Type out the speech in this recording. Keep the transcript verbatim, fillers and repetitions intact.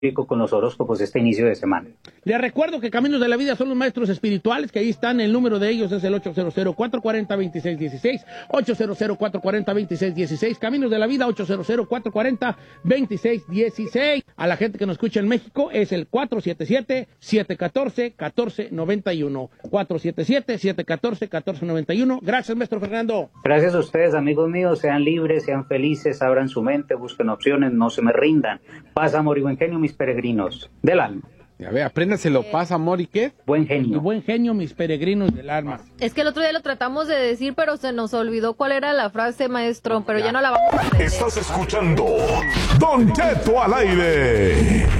con los horóscopos este inicio de semana. Les recuerdo que Caminos de la Vida son los maestros espirituales, que ahí están, el número de ellos es el ocho cero cero, cuatro cuatro cero, dos seis uno seis, ocho cero cero, cuatro cuatro cero, dos seis uno seis, Caminos de la Vida, ocho cero cero, cuatro cuatro cero, dos seis uno seis. A la gente que nos escucha en México es el cuatro siete siete, siete uno cuatro, uno cuatro nueve uno, cuatro siete siete, siete uno cuatro, uno cuatro nueve uno. Gracias, maestro Fernando. Gracias a ustedes, amigos míos, sean libres, sean felices, abran su mente, busquen opciones, no se me rindan. Paz, amor y buen genio, mis peregrinos del alma. A ver, apréndaselo, paz, amor y qué. Buen Y genio. buen genio, mis peregrinos del alma. Es que el otro día lo tratamos de decir, pero se nos olvidó cuál era la frase, maestro, pero ya no la vamos a aprender. Estás escuchando Don Cheto al aire.